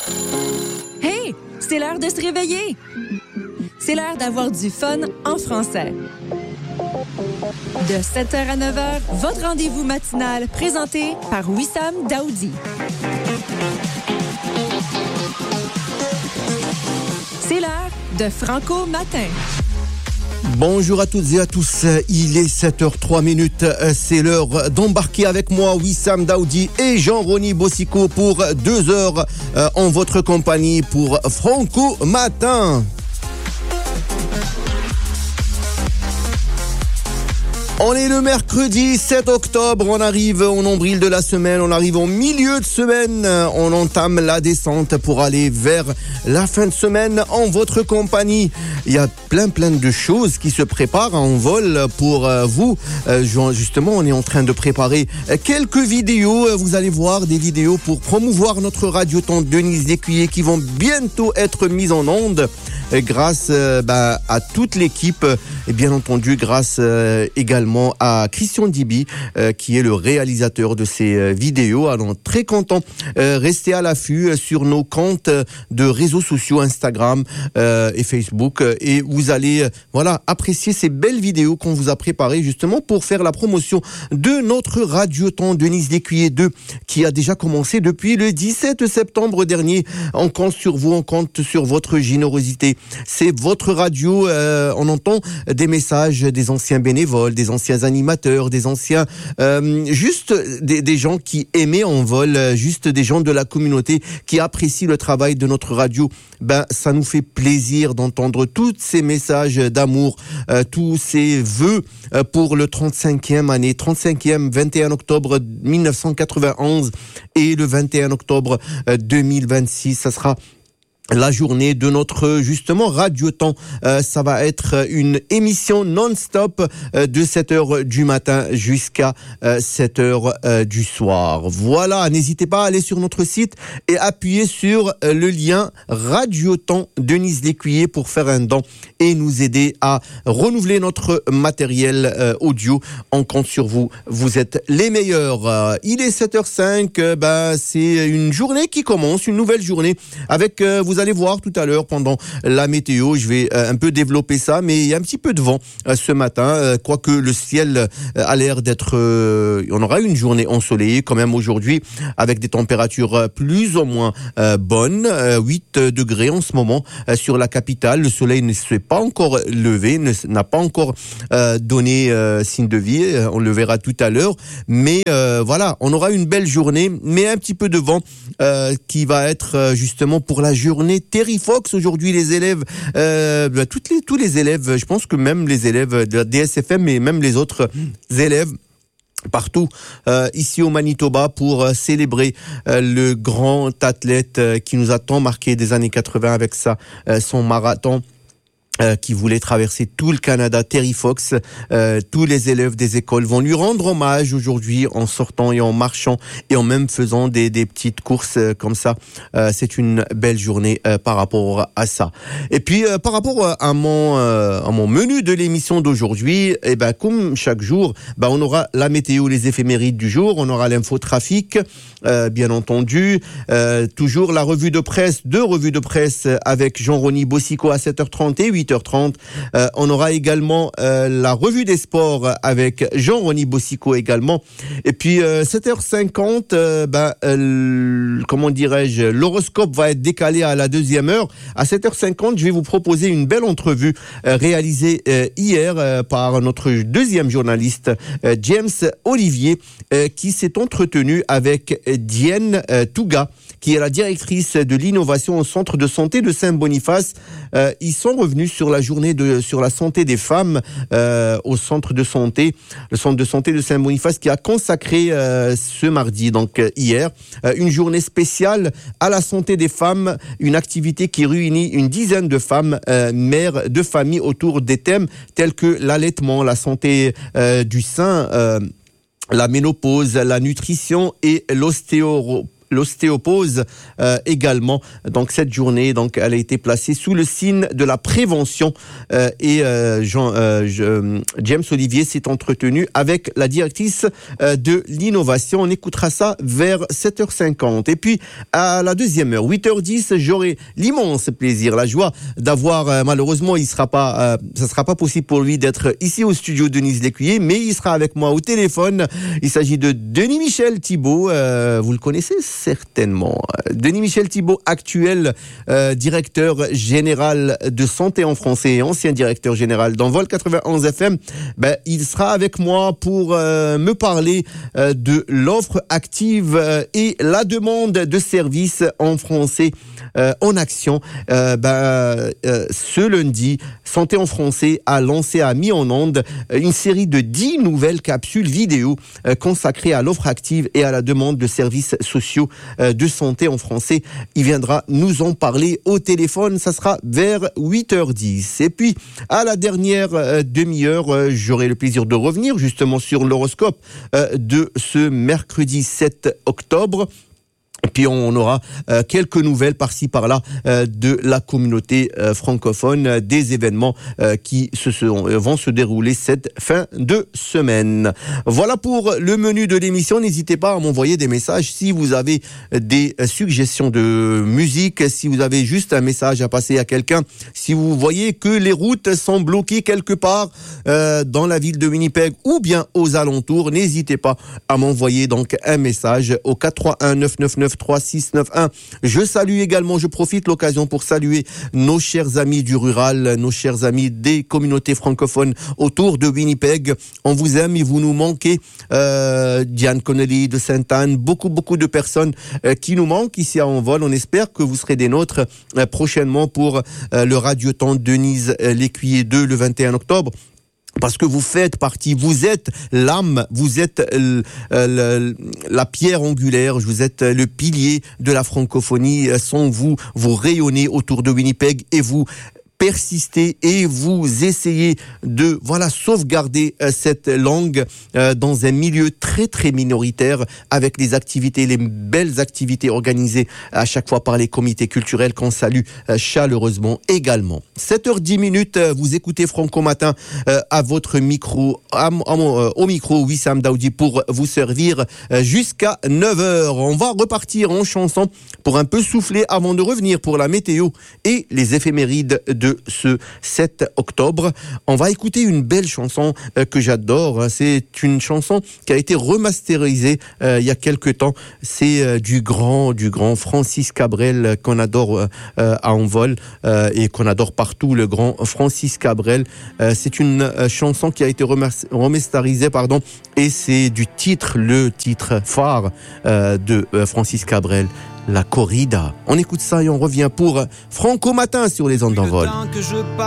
Hey, c'est l'heure de se réveiller. C'est l'heure d'avoir du fun en français. De 7h à 9h, votre rendez-vous matinal présenté par Wissam Daoudi. C'est l'heure de Franco Matin. Bonjour à toutes et à tous, il est 7h03, c'est l'heure d'embarquer avec moi Wissam Daoudi et Jean-Rony Bossico pour 2 heures en votre compagnie pour Franco Matin. On est le mercredi 7 octobre, on arrive au nombril de la semaine, on arrive au milieu de semaine, on entame la descente pour aller vers la fin de semaine en votre compagnie. Il y a plein de choses qui se préparent en vol pour vous. Justement, on est en train de préparer quelques vidéos. Vous allez voir des vidéos pour promouvoir notre radioton Denise Lécuyer qui vont bientôt être mises en onde grâce à toute l'équipe et bien entendu grâce également à Christian Dibi qui est le réalisateur de ces vidéos. Alors très content, restez à l'affût sur nos comptes de réseaux sociaux Instagram et Facebook et vous allez apprécier ces belles vidéos qu'on vous a préparées justement pour faire la promotion de notre radioton Denise Lécuyer 2 qui a déjà commencé depuis le 17 septembre dernier. On compte sur vous, on compte sur votre générosité. C'est votre radio, on entend des messages des anciens bénévoles, des anciens animateurs, des anciens juste des gens qui aimaient en vol, juste des gens de la communauté qui apprécient le travail de notre radio. Ça nous fait plaisir d'entendre tous ces messages d'amour, tous ces vœux pour le 35e 21 octobre 1991 et le 21 octobre 2026. Ça sera la journée de notre justement radioton. Ça va être une émission non-stop de 7h du matin jusqu'à 7h du soir. Voilà, n'hésitez pas à aller sur notre site et appuyer sur le lien radioton Denise Lécuyer pour faire un don et nous aider à renouveler notre matériel audio. On compte sur vous, vous êtes les meilleurs. Il est 7h05, c'est une journée qui commence, une nouvelle journée avec vous allez voir tout à l'heure pendant la météo, je vais un peu développer ça, mais il y a un petit peu de vent ce matin, quoique le ciel a l'air d'être... on aura une journée ensoleillée quand même aujourd'hui, avec des températures plus ou moins bonnes, 8 degrés en ce moment sur la capitale. Le soleil ne s'est pas encore levé, n'a pas encore donné signe de vie, on le verra tout à l'heure, mais on aura une belle journée, mais un petit peu de vent qui va être justement pour la journée Terry Fox. Aujourd'hui, les élèves, tous les élèves, je pense que même les élèves de la DSFM, mais même les autres élèves partout ici au Manitoba pour célébrer le grand athlète qui nous a tant marqué des années 80 avec son marathon. Qui voulait traverser tout le Canada, Terry Fox. Tous les élèves des écoles vont lui rendre hommage aujourd'hui en sortant et en marchant et en même faisant des petites courses comme ça. C'est une belle journée par rapport à ça. Et puis par rapport à mon menu de l'émission d'aujourd'hui, comme chaque jour, on aura la météo, les éphémérides du jour, on aura l'infotrafic, bien entendu, toujours la revue de presse, 2 revues de presse avec Jean-Rony Bossico à 7h30 et 8h30. On aura également la revue des sports avec Jean-Rony Bossico également. Et puis 7h50, comment dirais-je, l'horoscope va être décalé à la 2e heure. À 7h50, je vais vous proposer une belle entrevue réalisée hier par notre 2e journaliste James Olivier qui s'est entretenu avec Diane Touga, qui est la directrice de l'innovation au centre de santé de Saint-Boniface. Ils sont revenus sur la journée sur la santé des femmes au centre de santé de Saint-Boniface qui a consacré ce mardi, donc hier, une journée spéciale à la santé des femmes, une activité qui réunit une dizaine de femmes mères de famille autour des thèmes tels que l'allaitement, la santé du sein, la ménopause, la nutrition et l'ostéopose également. Donc cette journée, donc elle a été placée sous le signe de la prévention et James Olivier s'est entretenu avec la directrice de l'innovation. On écoutera ça vers 7h50. Et puis à la deuxième heure, 8h10, j'aurai l'immense plaisir, la joie d'avoir malheureusement ça sera pas possible pour lui d'être ici au studio Denise Lécuyer, mais il sera avec moi au téléphone. Il s'agit de Denis Michel Thibault. Vous le connaissez certainement. Denis Michel Thibault, actuel directeur général de Santé en Français et ancien directeur général d'Envol 91 FM. Il sera avec moi pour me parler de l'offre active et la demande de services en français en action. Ce lundi, Santé en Français a mis en onde une série de 10 nouvelles capsules vidéo consacrées à l'offre active et à la demande de services sociaux de santé en français. Il viendra nous en parler au téléphone. Ça sera vers 8h10. Et puis, à la dernière demi-heure, j'aurai le plaisir de revenir justement sur l'horoscope de ce mercredi 7 octobre. Et puis on aura quelques nouvelles par-ci par-là de la communauté francophone, des événements qui vont se dérouler cette fin de semaine. Voilà pour le menu de l'émission. N'hésitez pas à m'envoyer des messages si vous avez des suggestions de musique, si vous avez juste un message à passer à quelqu'un, si vous voyez que les routes sont bloquées quelque part dans la ville de Winnipeg ou bien aux alentours, n'hésitez pas à m'envoyer donc un message au 431 999 3691. Je profite de l'occasion pour saluer nos chers amis du rural, nos chers amis des communautés francophones autour de Winnipeg. On vous aime et vous nous manquez. Diane Connelly de Sainte-Anne, beaucoup de personnes qui nous manquent ici à Envol. On espère que vous serez des nôtres prochainement pour le Radioton Denise Lécuyer 2 le 21 octobre. Parce que vous faites partie, vous êtes l'âme, vous êtes la pierre angulaire, vous êtes le pilier de la francophonie. Sans vous, vous rayonnez autour de Winnipeg et vous persistez et vous essayez de sauvegarder cette langue dans un milieu très très minoritaire avec les belles activités organisées à chaque fois par les comités culturels qu'on salue chaleureusement également. 7h10, vous écoutez Franco Matin à votre micro, au micro Wissam Daoudi pour vous servir jusqu'à 9h. On va repartir en chanson pour un peu souffler avant de revenir pour la météo et les éphémérides de ce 7 octobre. On va écouter une belle chanson que j'adore. C'est une chanson qui a été remasterisée il y a quelque temps. C'est du grand Francis Cabrel qu'on adore à Envol et qu'on adore partout, le grand Francis Cabrel. C'est une chanson qui a été remasterisée, et c'est le titre phare de Francis Cabrel. La corrida. On écoute ça et on revient pour Franco Matin sur les ondes d'Envol.